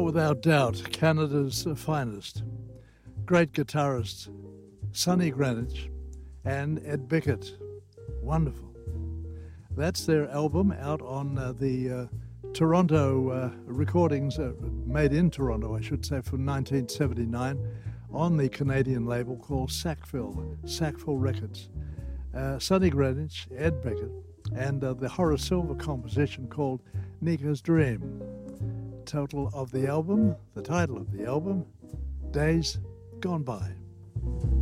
without doubt, Canada's finest. Great guitarists, Sonny Greenwich and Ed Bickett. Wonderful. That's their album out on the Toronto recordings, made in Toronto, I should say, from 1979, on the Canadian label called Sackville Records. Sonny Greenwich, Ed Bickett, and the Horace Silver composition called Nika's Dream. Total of the album, the title of the album, Days Gone By.